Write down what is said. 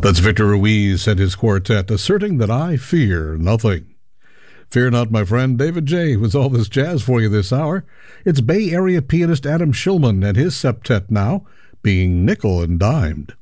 That's Victor Ruiz and his quartet asserting that I fear nothing. Fear not, my friend. David J. with all this jazz for you this hour. It's Bay Area pianist Adam Shulman and his septet now being nickel and dimed.